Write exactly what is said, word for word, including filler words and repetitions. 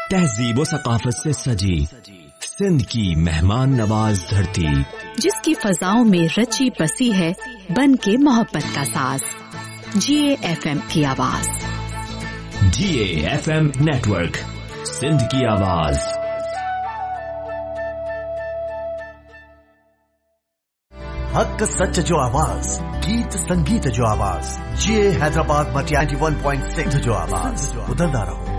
तहजीब व सकाफत से सजी सिंध की मेहमान नवाज धरती, जिसकी फजाओं में रची बसी है बन के मोहब्बत का साज। जीए एफएम की आवाज। जीए एफएम नेटवर्क, सिंध की आवाज। हक सच जो आवाज, गीत संगीत जो आवाज, जीए हैदराबाद मटिया इक्यानवे पॉइंट छह जो आवाज। बुलंदा रहो।